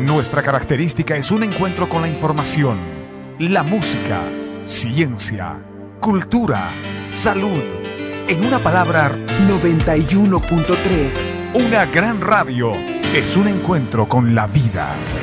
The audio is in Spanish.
Nuestra característica es un encuentro con la información, la música, ciencia, cultura, salud. En una palabra, 91.3. una gran radio es un encuentro con la vida.